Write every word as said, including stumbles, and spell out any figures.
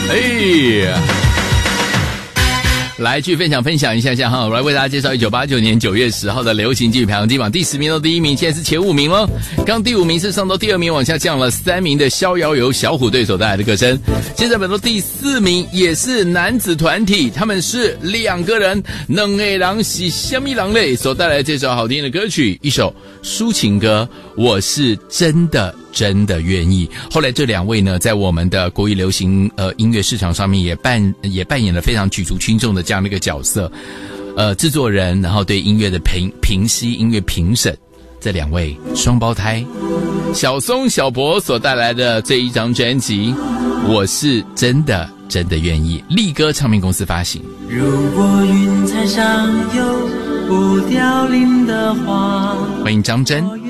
哎。来去分享分享一下下哈，我来为大家介绍一九八九年九月十号的流行金曲排行榜第十名到第一名，现在是前五名咯。刚第五名是上到第二名往下降了三名的逍遥游小虎队所带来的歌声。接着本周第四名也是男子团体，他们是两个人，两个人是什么人类所带来这首好听的歌曲，一首抒情歌，我是真的真的愿意。后来这两位呢，在我们的国语流行呃音乐市场上面也扮也扮演了非常举足轻重的这样的一个角色，呃，制作人，然后对音乐的评评析、音乐评审，这两位双胞胎小松小博所带来的这一张专辑，我是真的真的愿意，力歌唱片公司发行。 如果云彩上有不凋零的花， 欢迎张真。